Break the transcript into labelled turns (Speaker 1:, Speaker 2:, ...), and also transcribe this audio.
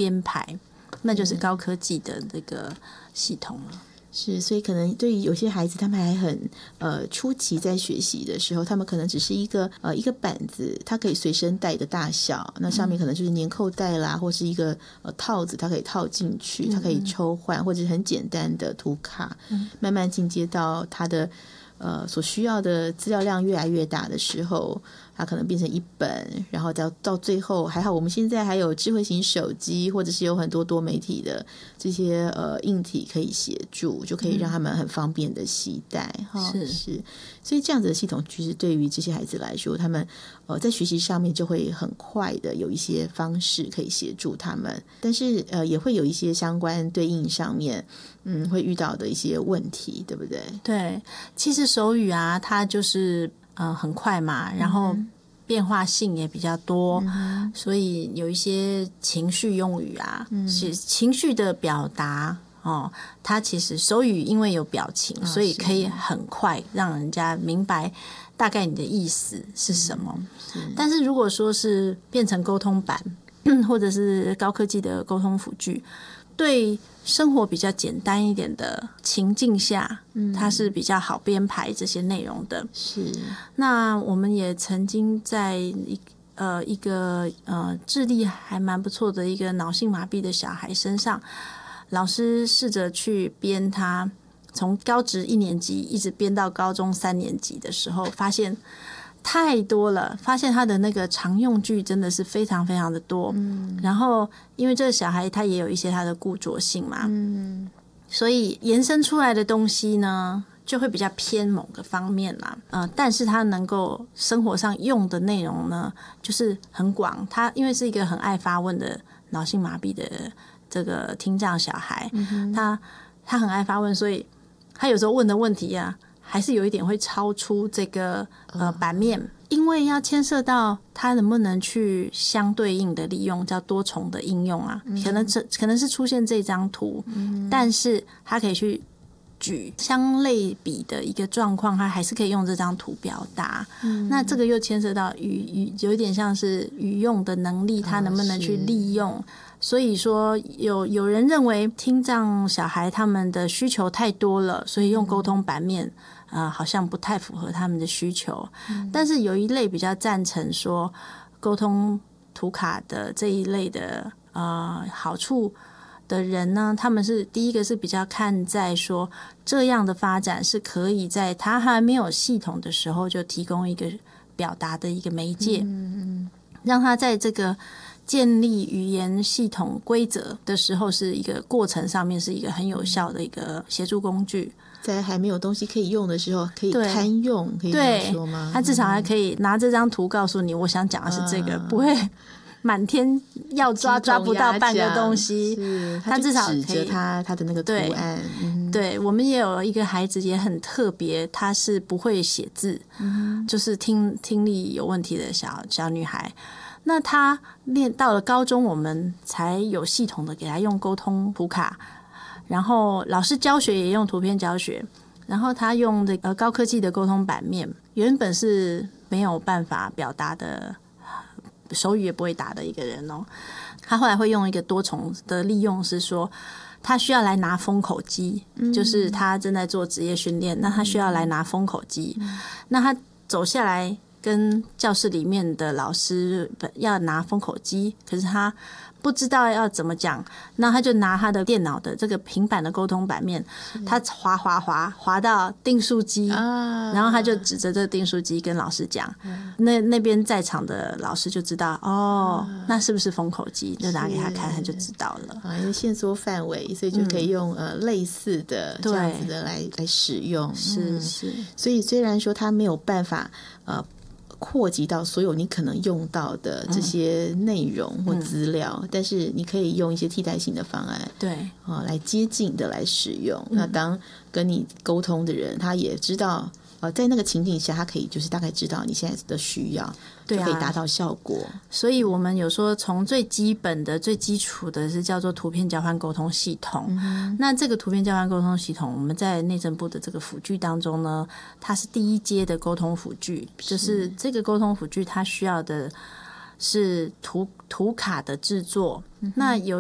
Speaker 1: 编排，那就是高科技的这个系统了。
Speaker 2: 是，所以可能对于有些孩子，他们还很初期在学习的时候，他们可能只是一个板子，它可以随身带的大小，那上面可能就是粘扣带啦，或是一个套子，它可以套进去，它可以抽换，或者是很简单的图卡，慢慢进阶到它的所需要的资料量越来越大的时候，它可能变成一本，然后到最后，还好我们现在还有智慧型手机，或者是有很多多媒体的这些硬体可以协助，就可以让他们很方便的携带。是，所以这样子的系统其实对于这些孩子来说，他们在学习上面就会很快的有一些方式可以协助他们，但是也会有一些相关对应上面会遇到的一些问题，对不对？
Speaker 1: 对，其实手语啊，它就是很快嘛，然后变化性也比较多，所以有一些情绪用语啊，是情绪的表达它其实手语因为有表情，所以可以很快让人家明白大概你的意思是什么。但是如果说是变成沟通版或者是高科技的沟通辅具，对生活比较简单一点的情境下，它是比较好编排这些内容的。
Speaker 2: 是，
Speaker 1: 那我们也曾经在一个智力还蛮不错的一个脑性麻痹的小孩身上，老师试着去编他从高职1年级一直编到高中3年级的时候，发现太多了，发现他的那个常用句真的是非常非常的多。然后因为这个小孩他也有一些他的固着性嘛，所以延伸出来的东西呢就会比较偏某个方面啦。但是他能够生活上用的内容呢就是很广。他因为是一个很爱发问的脑性麻痹的这个听障小孩，他很爱发问，所以他有时候问的问题啊还是有一点会超出这个版面，因为要牵涉到它能不能去相对应的利用叫多重的应用啊，可能是出现这张图，但是它可以去举相类比的一个状况，它还是可以用这张图表达。那这个又牵涉到有一点像是语用的能力，它能不能去利用。所以说有人认为听障小孩他们的需求太多了，所以用沟通版面好像不太符合他们的需求。但是有一类比较赞成说沟通图卡的这一类的好处的人呢，他们是第一个是比较看在说这样的发展是可以在他还没有系统的时候就提供一个表达的一个媒介，让他在这个建立语言系统规则的时候是一个过程上面是一个很有效的一个协助工具。
Speaker 2: 在还没有东西可以用的时候可以堪用，可以这样说吗？
Speaker 1: 他至少还可以拿这张图告诉你我想讲的是这个，不会满天要抓不到半个东西，他至少可以
Speaker 2: 指着他的那个图案。
Speaker 1: 对，我们也有一个孩子也很特别，他是不会写字，就是听力有问题的小女孩。那他练到了高中，我们才有系统的给他用沟通图卡，然后老师教学也用图片教学，然后他用这个高科技的沟通版面，原本是没有办法表达的，手语也不会打的一个人哦，他后来会用一个多重的利用，是说他需要来拿封口机，就是他正在做职业训练，那他需要来拿封口机，那他走下来跟教室里面的老师要拿封口机，可是他不知道要怎么讲，那他就拿他的电脑的这个平板的沟通版面，他滑到订书机，然后他就指着这个订书机跟老师讲，那边在场的老师就知道那是不是封口机，就拿给他看，他就知道了。
Speaker 2: 因为限缩范围，所以就可以用类似的这样子的来使用。
Speaker 1: 是，
Speaker 2: 所以虽然说他没有办法扩及到所有你可能用到的这些内容或资料，但是你可以用一些替代性的方案，
Speaker 1: 对，
Speaker 2: 来接近的来使用。那当跟你沟通的人，他也知道在那个情景下，他可以就是大概知道你现在的需要，就可以达到效果。
Speaker 1: 所以我们有说从最基本的最基础的是叫做图片交换沟通系统，那这个图片交换沟通系统我们在内政部的这个辅具当中呢，它是第一阶的沟通辅具，就是这个沟通辅具它需要的是图卡的制作，那有